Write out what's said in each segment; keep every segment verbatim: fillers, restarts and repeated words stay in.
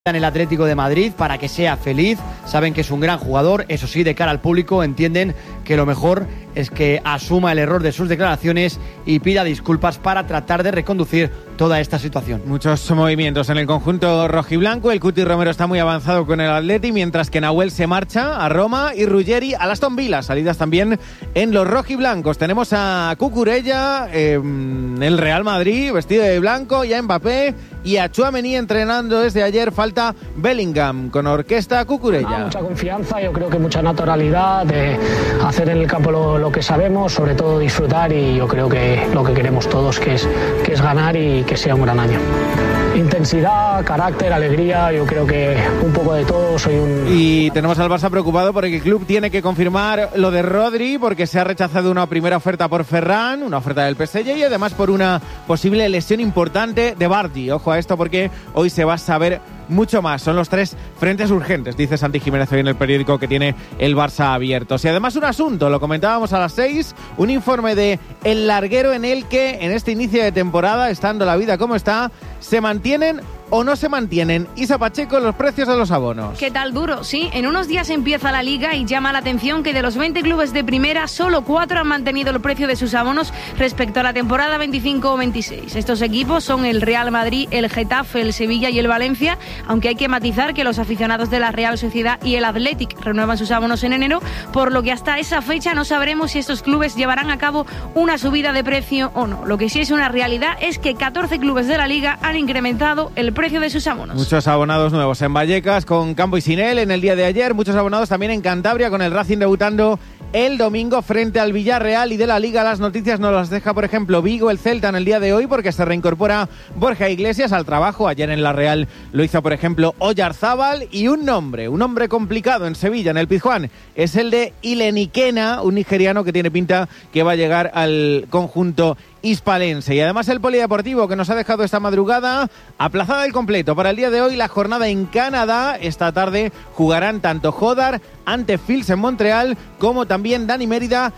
en el Atlético de Madrid para que sea feliz. Saben que es un gran jugador, eso sí, de cara al público entienden que lo mejor es que asuma el error de sus declaraciones y pida disculpas para tratar de reconducir toda esta situación. Muchos movimientos en el conjunto rojiblanco. El Cuti Romero está muy avanzado con el Atleti, mientras que Nahuel se marcha a Roma y Ruggeri a Aston Villa. Salidas también en los rojiblancos. Tenemos a Cucurella, eh, el Real Madrid, vestido de blanco, y a Mbappé y a Tchouaméni entrenando desde ayer. Falta Bellingham con orquesta Cucurella. Ah, mucha confianza, yo creo que mucha naturalidad de hacer en el campo lo, lo que sabemos, sobre todo disfrutar, y yo creo que lo que queremos todos que es, que es ganar y que sea un gran año. Intensidad, carácter, alegría, yo creo que un poco de todo. Soy un... Y tenemos al Barça preocupado porque el club tiene que confirmar lo de Rodri, porque se ha rechazado una primera oferta por Ferran, una oferta del P S G, y además por una posible lesión importante de Bardi. Ojo a esto porque hoy se va a saber mucho más. Son los tres frentes urgentes, dice Santi Jiménez hoy en el periódico que tiene el Barça abierto. Y además un asunto, lo comentábamos a las seis, un informe de El Larguero en el que en este inicio de temporada, estando la vida como está, se mantienen o no se mantienen. Isa Pacheco, los precios de los abonos. ¿Qué tal duro? Sí, en unos días empieza la Liga y llama la atención que de los veinte clubes de primera, solo cuatro han mantenido el precio de sus abonos respecto a la temporada veinticinco o veintiséis. Estos equipos son el Real Madrid, el Getafe, el Sevilla y el Valencia, aunque hay que matizar que los aficionados de la Real Sociedad y el Athletic renuevan sus abonos en enero, por lo que hasta esa fecha no sabremos si estos clubes llevarán a cabo una subida de precio o no. Lo que sí es una realidad es que catorce clubes de la Liga han incrementado el precio de sus abonos. Muchos abonados nuevos en Vallecas con Campo y Sinel en el día de ayer, muchos abonados también en Cantabria con el Racing debutando el domingo frente al Villarreal. Y de la Liga las noticias nos las deja, por ejemplo, Vigo, el Celta en el día de hoy, porque se reincorpora Borja Iglesias al trabajo. Ayer en la Real lo hizo, por ejemplo, Oyarzábal. Y un nombre, un nombre complicado en Sevilla, en el Pizjuán, es el de Ileniquena, un nigeriano que tiene pinta que va a llegar al conjunto hispalense. Y además el polideportivo que nos ha dejado esta madrugada aplazada el completo para el día de hoy la jornada en Canadá. Esta tarde jugarán tanto Jodar ante Fils en Montreal como también Dani Mérida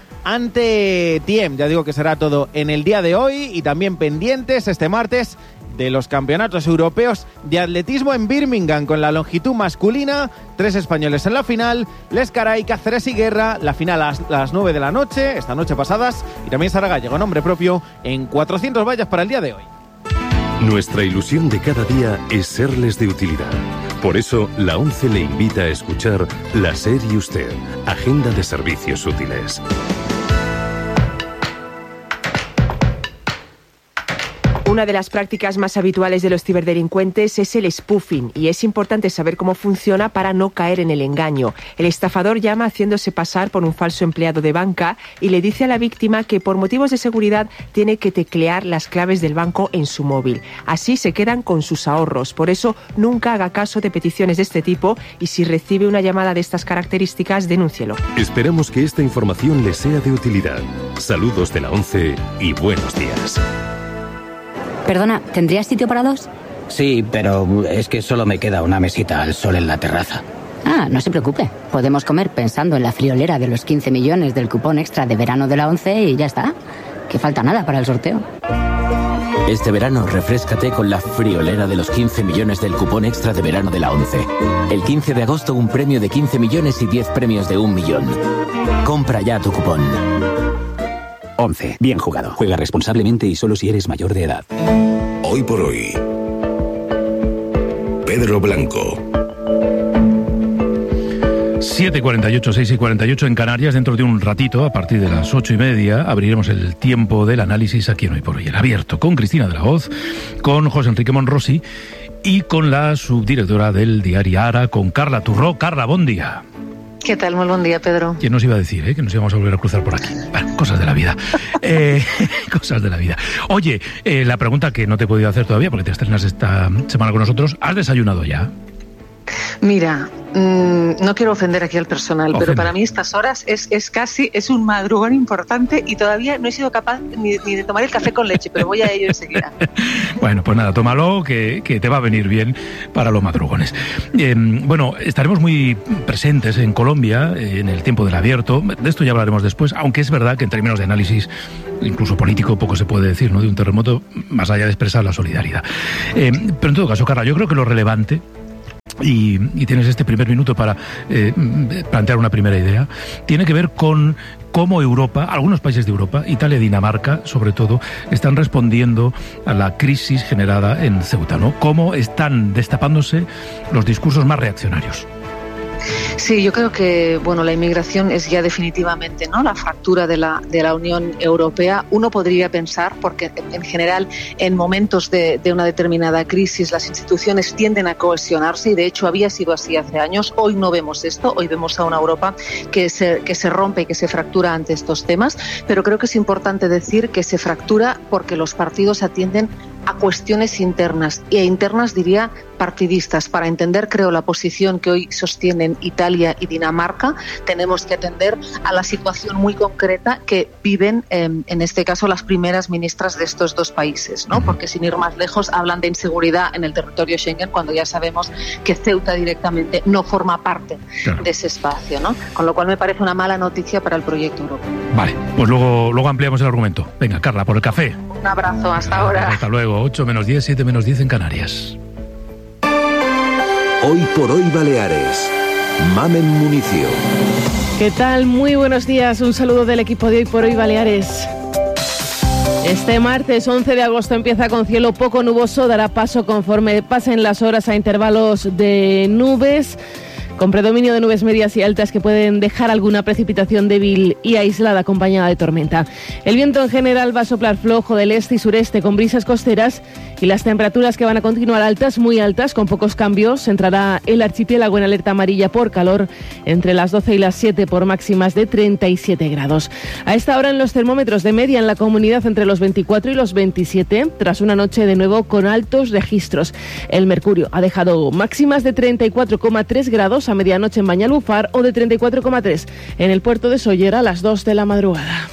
ante Tiem. Ya digo que será todo en el día de hoy, y también pendientes este martes de los campeonatos europeos de atletismo en Birmingham con la longitud masculina. Tres españoles en la final, Lescaray, Cáceres y Guerra. La final a las nueve de la noche, esta noche pasadas. Y también Sara Gallego, nombre propio, en cuatrocientos vallas para el día de hoy. Nuestra ilusión de cada día es serles de utilidad. Por eso, la ONCE le invita a escuchar La SER y Usted, Agenda de Servicios Útiles. Una de las prácticas más habituales de los ciberdelincuentes es el spoofing, y es importante saber cómo funciona para no caer en el engaño. El estafador llama haciéndose pasar por un falso empleado de banca y le dice a la víctima que por motivos de seguridad tiene que teclear las claves del banco en su móvil. Así se quedan con sus ahorros. Por eso nunca haga caso de peticiones de este tipo, y si recibe una llamada de estas características, denúncielo. Esperamos que esta información le sea de utilidad. Saludos de la ONCE y buenos días. Perdona, ¿tendrías sitio para dos? Sí, pero es que solo me queda una mesita al sol en la terraza. Ah, no se preocupe. Podemos comer pensando en la friolera de los quince millones del cupón extra de verano de la ONCE y ya está. Que falta nada para el sorteo. Este verano refréscate con la friolera de los quince millones del cupón extra de verano de la ONCE. El quince de agosto un premio de quince millones y diez premios de un millón. Compra ya tu cupón. ONCE. Bien jugado. Juega responsablemente y solo si eres mayor de edad. Hoy por hoy. Pedro Blanco. siete y cuarenta y ocho, seis y cuarenta y ocho en Canarias. Dentro de un ratito, a partir de las ocho y media, abriremos el tiempo del análisis aquí en Hoy por Hoy, el abierto, con Cristina de la Hoz, con José Enrique Monrosi y con la subdirectora del diario Ara, con Carla Turró. Carla, buen día. ¿Qué tal? Muy buen día, Pedro. ¿Quién nos iba a decir, eh, que nos íbamos a volver a cruzar por aquí? Bueno, cosas de la vida. eh, cosas de la vida. Oye, eh, la pregunta que no te he podido hacer todavía, porque te estrenas esta semana con nosotros, ¿has desayunado ya? Mira, mmm, no quiero ofender aquí al personal, Ofende. pero para mí estas horas es, es casi, es un madrugón importante y todavía no he sido capaz ni, ni de tomar el café con leche, pero voy a ello enseguida. Bueno, pues nada, tómalo, que, que te va a venir bien para los madrugones. Eh, bueno, estaremos muy presentes en Colombia, en el tiempo del abierto, de esto ya hablaremos después, aunque es verdad que en términos de análisis, incluso político, poco se puede decir, ¿no?, de un terremoto, más allá de expresar la solidaridad. Eh, pero en todo caso, Carla, yo creo que lo relevante y, y tienes este primer minuto para eh, plantear una primera idea, tiene que ver con cómo Europa, algunos países de Europa, Italia y Dinamarca, sobre todo, están respondiendo a la crisis generada en Ceuta, ¿no? Cómo están destapándose los discursos más reaccionarios. Sí, yo creo que bueno, la inmigración es ya definitivamente, ¿no?, la fractura de la, de la Unión Europea. Uno podría pensar, porque en general en momentos de, de una determinada crisis las instituciones tienden a cohesionarse, y de hecho había sido así hace años. Hoy no vemos esto, hoy vemos a una Europa que se, que se rompe y que se fractura ante estos temas, pero creo que es importante decir que se fractura porque los partidos atienden a cuestiones internas, e internas diría partidistas. Para entender, creo, la posición que hoy sostienen Italia y Dinamarca, tenemos que atender a la situación muy concreta que viven, eh, en este caso, las primeras ministras de estos dos países, ¿no? Porque sin ir más lejos hablan de inseguridad en el territorio Schengen, cuando ya sabemos que Ceuta directamente no forma parte claro. de ese espacio, ¿no? Con lo cual me parece una mala noticia para el proyecto europeo. Vale, pues luego, luego ampliamos el argumento. Venga, Carla, por el café. Un abrazo, hasta ahora. Hasta luego, ocho menos diez, siete menos diez en Canarias. Hoy por hoy Baleares. Mamen Municio. ¿Qué tal? Muy buenos días. Un saludo del equipo de Hoy por Hoy Baleares. Este martes once de agosto empieza con cielo poco nuboso. Dará paso conforme pasen las horas a intervalos de nubes, con predominio de nubes medias y altas que pueden dejar alguna precipitación débil y aislada acompañada de tormenta. El viento en general va a soplar flojo del este y sureste con brisas costeras, y las temperaturas que van a continuar altas, muy altas, con pocos cambios. Entrará el archipiélago en alerta amarilla por calor entre las doce y las siete por máximas de treinta y siete grados. A esta hora en los termómetros de media en la comunidad entre los veinticuatro y los veintisiete, tras una noche de nuevo con altos registros. El mercurio ha dejado máximas de treinta y cuatro coma tres grados a medianoche en Bañalbufar, o de treinta y cuatro coma tres en el puerto de Sóller a las dos de la madrugada.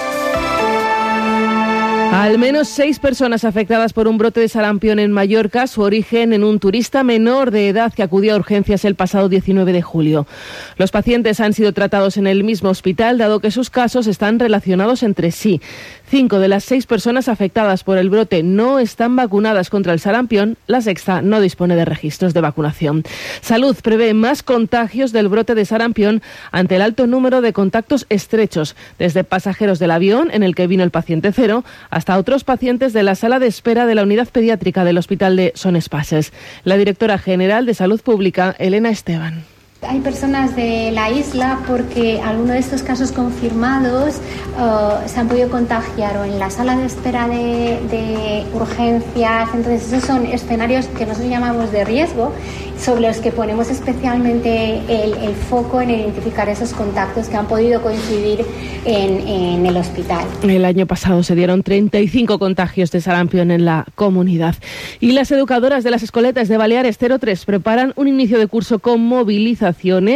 Al menos seis personas afectadas por un brote de sarampión en Mallorca, su origen en un turista menor de edad que acudió a urgencias el pasado diecinueve de julio. Los pacientes han sido tratados en el mismo hospital, dado que sus casos están relacionados entre sí. Cinco de las seis personas afectadas por el brote no están vacunadas contra el sarampión, la sexta no dispone de registros de vacunación. Salud prevé más contagios del brote de sarampión ante el alto número de contactos estrechos, desde pasajeros del avión en el que vino el paciente cero hasta otros pacientes de la sala de espera de la unidad pediátrica del Hospital de Son Espases. La directora general de Salud Pública, Elena Esteban. Hay personas de la isla porque algunos de estos casos confirmados uh, se han podido contagiar o en la sala de espera de, de urgencias. Entonces esos son escenarios que nosotros llamamos de riesgo, sobre los que ponemos especialmente el, el foco en identificar esos contactos que han podido coincidir en, en el hospital. El año pasado se dieron treinta y cinco contagios de sarampión en la comunidad. Y las educadoras de las escoletas de Baleares cero tres preparan un inicio de curso con movilización.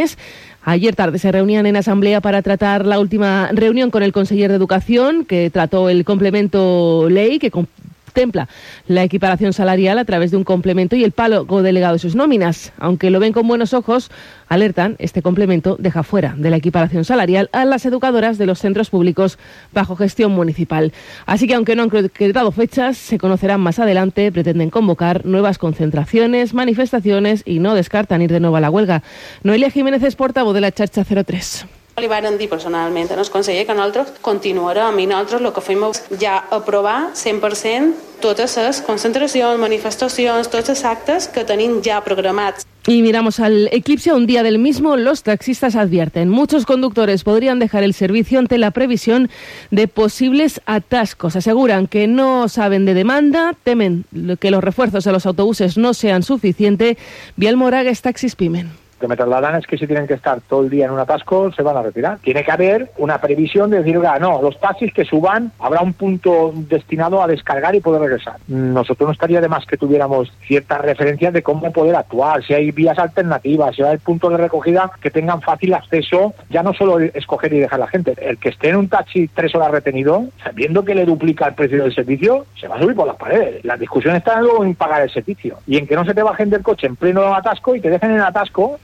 Ayer tarde se reunían en asamblea para tratar la última reunión con el conseller de Educación, que trató el complemento ley que contempla la equiparación salarial a través de un complemento y el pago delegado de sus nóminas. Aunque lo ven con buenos ojos, alertan, este complemento deja fuera de la equiparación salarial a las educadoras de los centros públicos bajo gestión municipal. Así que, aunque no han concretado fechas, se conocerán más adelante. Pretenden convocar nuevas concentraciones, manifestaciones y no descartan ir de nuevo a la huelga. Noelia Jiménez es portavoz de la xarxa cero tres. Li van dir personalment al conseller que nosaltres continuarem i nosaltres el que fem és ja aprovar cent per cent totes les concentracions, manifestacions, tots els actes que tenim ja programats. Y miramos al eclipse. A un día del mismo, los taxistas advierten: muchos conductores podrían dejar el servicio ante la previsión de posibles atascos. Aseguran que no saben de demanda, temen que los refuerzos de los autobuses no sean suficientes. Biel Moragues, Taxis Pimen. Que me trasladan es que si tienen que estar todo el día en un atasco se van a retirar. Tiene que haber una previsión de decir, oiga, no, los taxis que suban habrá un punto destinado a descargar y poder regresar. Nosotros no estaría de más que tuviéramos ciertas referencias de cómo poder actuar, si hay vías alternativas, si hay puntos de recogida que tengan fácil acceso, ya no solo escoger y dejar a la gente. El que esté en un taxi tres horas retenido, sabiendo que le duplica el precio del servicio, se va a subir por las paredes. La discusión está luego en pagar el servicio y en que no se te bajen del coche en pleno atasco y te dejen en el atasco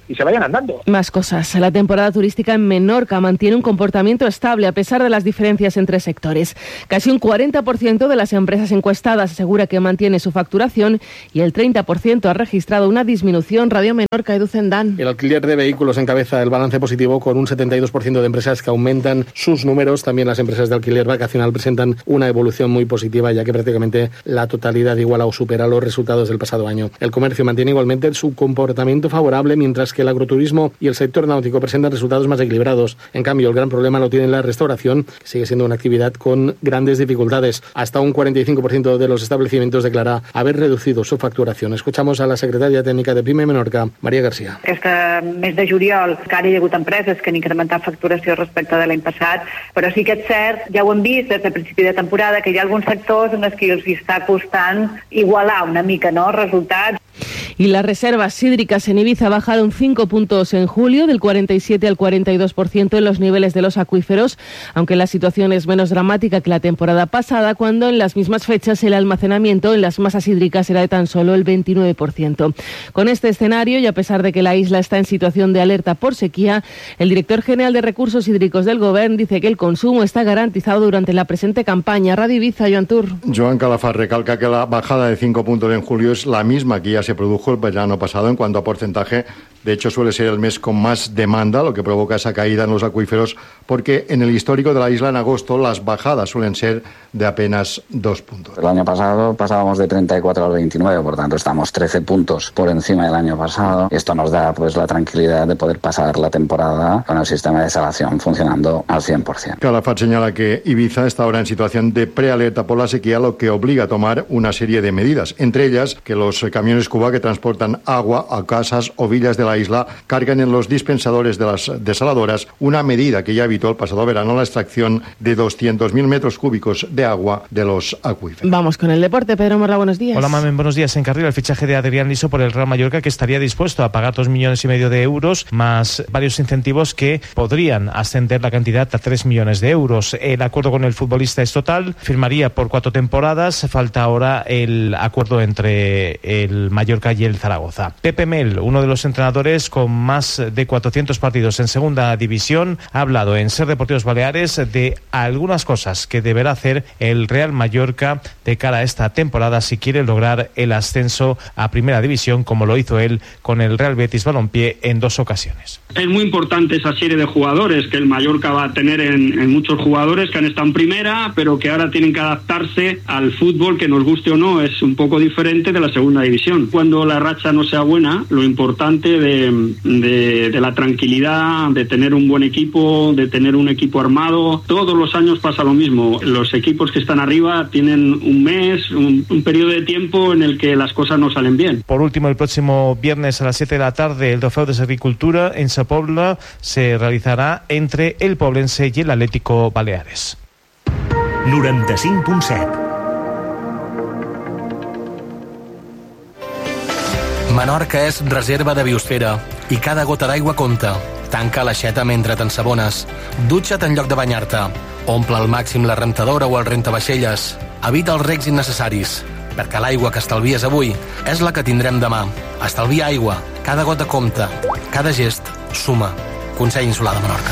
y se vayan andando. Más cosas. La temporada turística en Menorca mantiene un comportamiento estable a pesar de las diferencias entre sectores. Casi un cuarenta por ciento de las empresas encuestadas asegura que mantiene su facturación y el treinta por ciento ha registrado una disminución. Radio Menorca, Edu Zendán. El alquiler de vehículos encabeza el balance positivo con un setenta y dos por ciento de empresas que aumentan sus números. También las empresas de alquiler vacacional presentan una evolución muy positiva, ya que prácticamente la totalidad iguala o supera los resultados del pasado año. El comercio mantiene igualmente su comportamiento favorable, mientras que el agroturismo y el sector náutico presentan resultados más equilibrados. En cambio, el gran problema lo tiene la restauración, que sigue siendo una actividad con grandes dificultades. Hasta un cuarenta y cinco por ciento de los establecimientos declara haber reducido su facturación. Escuchamos a la secretaria técnica de PIME Menorca, María García. Aquest mes de juliol encara hi ha hagut empreses que han incrementat facturació respecte de l'any passat, però sí que és cert, ja ho hem vist des del principi de temporada, que hi ha alguns sectors en els que els està costant igualar una mica, no?, resultats. Y las reservas hídricas en Ibiza bajaron cinco puntos en julio, del cuarenta y siete al cuarenta y dos por ciento en los niveles de los acuíferos, aunque la situación es menos dramática que la temporada pasada, cuando en las mismas fechas el almacenamiento en las masas hídricas era de tan solo el veintinueve por ciento. Con este escenario, y a pesar de que la isla está en situación de alerta por sequía, el director general de Recursos Hídricos del Govern dice que el consumo está garantizado durante la presente campaña. Radio Ibiza, Joan Tur. Joan Calafat recalca que la bajada de cinco puntos en julio es la misma que ya se produjo el verano pasado en cuanto a porcentaje. De hecho, suele ser el mes con más demanda, lo que provoca esa caída en los acuíferos, porque en el histórico de la isla en agosto las bajadas suelen ser de apenas dos puntos. El año pasado pasábamos de treinta y cuatro al veintinueve, por tanto estamos trece puntos por encima del año pasado. Esto nos da pues la tranquilidad de poder pasar la temporada con el sistema de desalación funcionando al cien por ciento. Calafat señala que Ibiza está ahora en situación de prealerta por la sequía, lo que obliga a tomar una serie de medidas, entre ellas que los camiones Cuba que transportan agua a casas o villas de la isla cargan en los dispensadores de las desaladoras, una medida que ya evitó el pasado verano la extracción de doscientos mil metros cúbicos de agua de los acuíferos. Vamos con el deporte. Pedro Morla, buenos días. Hola, Mamen, buenos días. En carrera el fichaje de Adrián Liso por el Real Mallorca, que estaría dispuesto a pagar dos millones y medio de euros, más varios incentivos que podrían ascender la cantidad a tres millones de euros. El acuerdo con el futbolista es total, firmaría por cuatro temporadas, falta ahora el acuerdo entre el Mallorca y el Zaragoza. Pepe Mel, uno de los entrenadores con más de cuatrocientos partidos en segunda división, ha hablado en Ser Deportivos Baleares de algunas cosas que deberá hacer el Real Mallorca de cara a esta temporada si quiere lograr el ascenso a primera división, como lo hizo él con el Real Betis Balompié en dos ocasiones. Es muy importante esa serie de jugadores que el Mallorca va a tener en, en muchos jugadores que han estado en primera, pero que ahora tienen que adaptarse al fútbol, que nos guste o no, es un poco diferente de la segunda división. Cuando la racha no sea buena, lo importante de, de, de la tranquilidad, de tener un buen equipo, de tener un equipo armado, todos los años pasa lo mismo. Los equipos que están arriba tienen un mes, un, un periodo de tiempo en el que las cosas no salen bien. Por último, el próximo viernes a las siete de la tarde, el Trofeu de Agricultura en Sa Pobla se realizará entre el Poblense y el Atlético Baleares. noranta-cinc punt set. Menorca és reserva de biosfera i cada gota d'aigua compta. Tanca l'aixeta mentre t'ensabones. Dutxa't en lloc de banyar-te. Omple al màxim la rentadora o el rentavaixelles. Evita els recs innecessaris, perquè l'aigua que estalvies avui és la que tindrem demà. Estalvia aigua. Cada gota compta. Cada gest suma. Consell Insular de Menorca.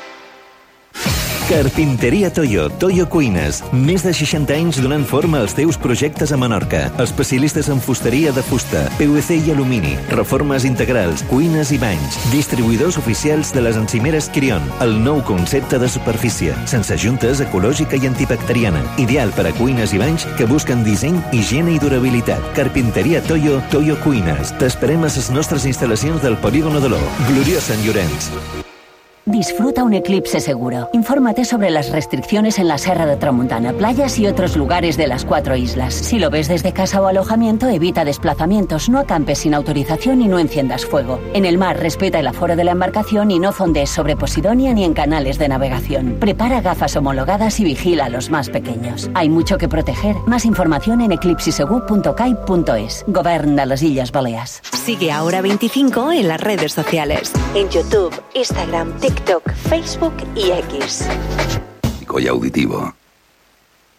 Carpinteria Toyo, Toyo Cuines. Més de seixanta anys donant forma als teus projectes a Menorca. Especialistes en fusteria de fusta, P V C i alumini, reformes integrals, cuines i banys. Distribuïdors oficials de les encimeres Quirion. El nou concepte de superfície, sense juntes, ecològica i antibacteriana. Ideal per a cuines i banys que busquen disseny, higiene i durabilitat. Carpinteria Toyo, Toyo Cuines. T'esperem a les nostres instal·lacions del Polígono de l'O. Gloriosa en Llorenç. Disfruta un eclipse seguro. Infórmate sobre las restricciones en la Serra de Tramuntana, playas y otros lugares de las cuatro islas. Si lo ves desde casa o alojamiento, evita desplazamientos, no acampes sin autorización y no enciendas fuego. En el mar, respeta el aforo de la embarcación y no fondees sobre Posidonia ni en canales de navegación. Prepara gafas homologadas y vigila a los más pequeños. Hay mucho que proteger. Más información en eclipsisegur punto cai punto es. Govern de las Illes Balears. Sigue a Hora veinticinco en las redes sociales. En YouTube, Instagram, TikTok, Facebook y X. Y auditivo.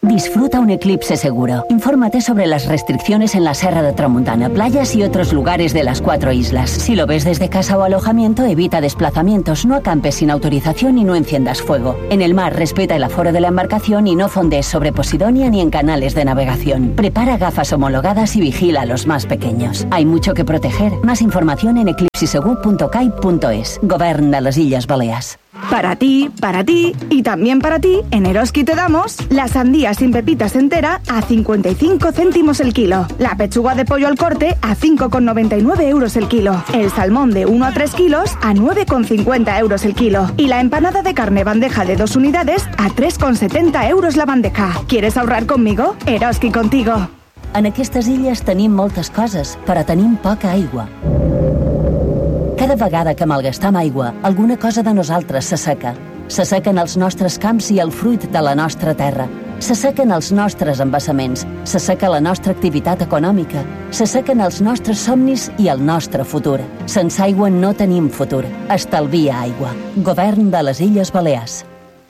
Disfruta un eclipse seguro. Infórmate sobre las restricciones en la Serra de Tramuntana, playas y otros lugares de las cuatro islas. Si lo ves desde casa o alojamiento, evita desplazamientos, no acampes sin autorización y no enciendas fuego. En el mar, respeta el aforo de la embarcación y no fondees sobre Posidonia ni en canales de navegación. Prepara gafas homologadas y vigila a los más pequeños. Hay mucho que proteger. Más información en eclipsisegur punto cai punto es. Govern de las Illes Balears. Para ti, para ti y también para ti, en Eroski te damos la sandía sin pepitas entera a cincuenta y cinco céntimos el kilo, la pechuga de pollo al corte a cinco con noventa y nueve euros el kilo, el salmón de uno a tres kilos a nueve con cincuenta euros el kilo y la empanada de carne bandeja de dos unidades a tres con setenta euros la bandeja. ¿Quieres ahorrar conmigo? Eroski contigo. En aquestes illes tenim moltes coses, però tenim poca aigua. Cada vegada que malgastam aigua, alguna cosa de nosaltres s'asseca. S'assequen els nostres camps i el fruit de la nostra terra. S'assequen els nostres embassaments. S'asseca la nostra activitat econòmica. S'assequen els nostres somnis i el nostre futur. Sense aigua no tenim futur. Estalvia aigua. Govern de les Illes Balears.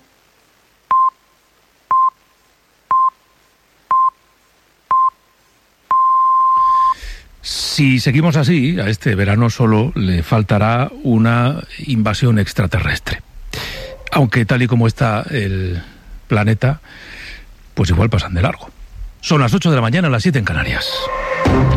Si seguimos así, a este verano solo le faltará una invasión extraterrestre. Aunque tal y como está el planeta, pues igual pasan de largo. Son las ocho de la mañana, las siete en Canarias.